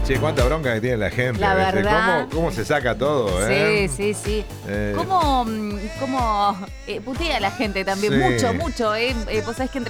Che, cuánta bronca que tiene la gente. La ¿viste? verdad. ¿Cómo se saca todo, eh? Sí. Eh, ¿Cómo putea a la gente también? Sí. Mucho. Vos sabés que entre